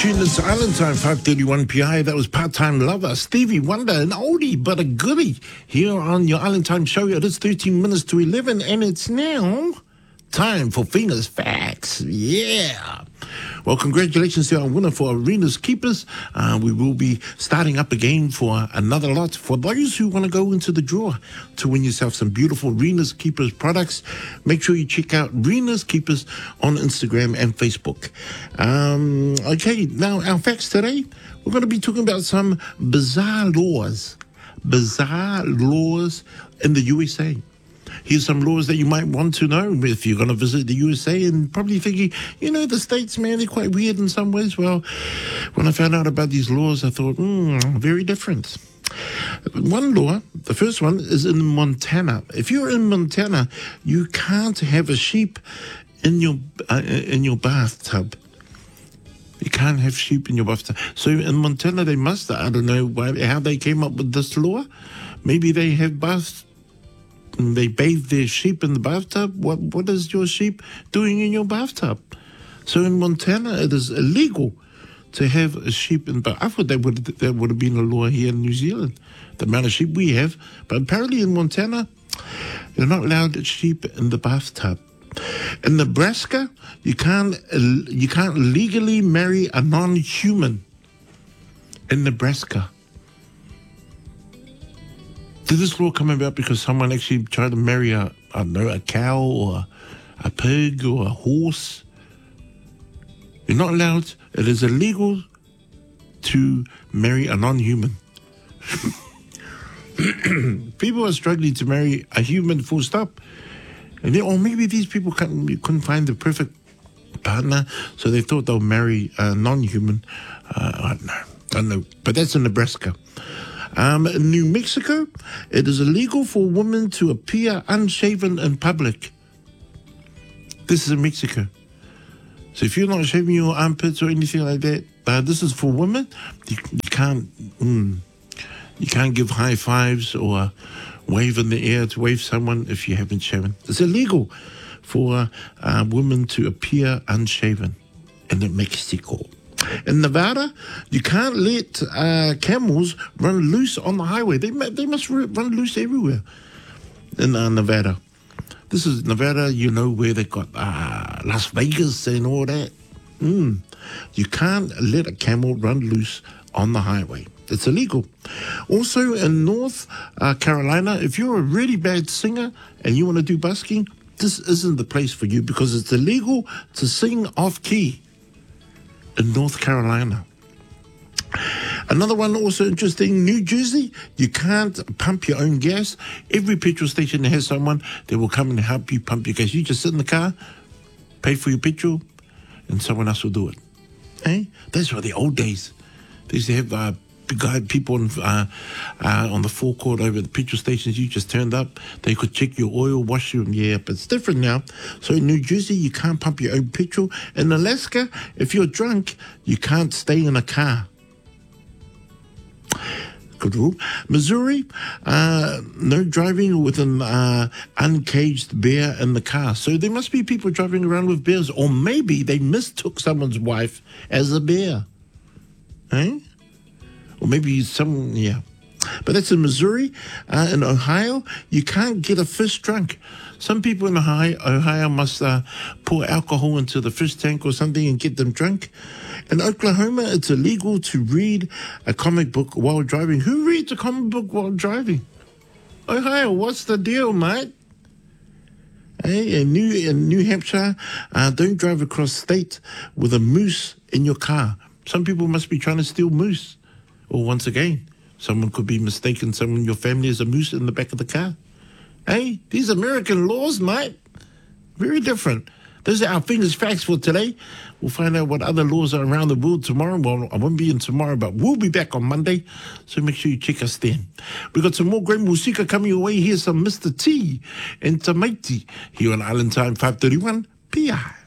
tuned into Island Time, 5:31 PI. That was Part-Time Lover, Stevie Wonder, an oldie but a goodie. Here on your Island Time show, it is 13 minutes to 11, and it's now time for Fina's Facts. Yeah. Well, congratulations to our winner for Arenas Keepers. We will be starting up again for another lot. For those who want to go into the draw to win yourself some beautiful Arenas Keepers products, make sure you check out Arenas Keepers on Instagram and Facebook. Okay, now our facts today, we're going to be talking about some bizarre laws in the USA. Here's some laws that you might want to know if you're going to visit the USA and probably thinking, the States, man, they're quite weird in some ways. Well, when I found out about these laws, I thought, very different. One law, the first one, is in Montana. If you're in Montana, you can't have a sheep in your bathtub. You can't have sheep in your bathtub. So in Montana, they must, I don't know how they came up with this law. Maybe they have baths. They bathe their sheep in the bathtub. What is your sheep doing in your bathtub? So in Montana, it is illegal to have a sheep in the bathtub. I thought that would have been a law here in New Zealand, the amount of sheep we have. But apparently in Montana, you're not allowed sheep in the bathtub. In Nebraska, you can't legally marry a non-human. In Nebraska. Did this law come about because someone actually tried to marry a cow or a pig or a horse? You're not allowed. It is illegal to marry a non-human. People are struggling to marry a human, full stop. Or maybe these people couldn't find the perfect partner, so they thought they'll marry a non-human. I don't know. But that's in Nebraska. In New Mexico, it is illegal for women to appear unshaven in public. This is in Mexico. So if you're not shaving your armpits or anything like that, this is for women. You can't give high fives or wave in the air to wave someone if you haven't shaven. It's illegal for women to appear unshaven in Mexico. In Nevada, you can't let camels run loose on the highway. They must run loose everywhere in Nevada. This is Nevada, where they got Las Vegas and all that. You can't let a camel run loose on the highway. It's illegal. Also, in North Carolina, if you're a really bad singer and you want to do busking, this isn't the place for you because it's illegal to sing off-key. In North Carolina. Another one also interesting, New Jersey, you can't pump your own gas. Every petrol station has someone that will come and help you pump your gas. You just sit in the car, pay for your petrol, and someone else will do it. That's why the old days. They used to have people on the forecourt over the petrol stations. You just turned up. They could check your oil, wash you. Yeah, but it's different now. So in New Jersey, you can't pump your own petrol. In Alaska, if you're drunk, you can't stay in a car. Good rule. Missouri, no driving with an uncaged bear in the car. So there must be people driving around with bears. Or maybe they mistook someone's wife as a bear. Or maybe But that's in Missouri. In Ohio, you can't get a fish drunk. Some people in Ohio must pour alcohol into the fish tank or something and get them drunk. In Oklahoma, it's illegal to read a comic book while driving. Who reads a comic book while driving? Ohio, what's the deal, mate? In New Hampshire, don't drive across state with a moose in your car. Some people must be trying to steal moose. Or once again, someone could be mistaken. Someone in your family is a moose in the back of the car. These American laws, mate, very different. Those are our Fingers Facts for today. We'll find out what other laws are around the world tomorrow. Well, I won't be in tomorrow, but we'll be back on Monday. So make sure you check us then. We've got some more great musika coming your way. Here's some Mr. T and Tamaiti here on Island Time 531 PI.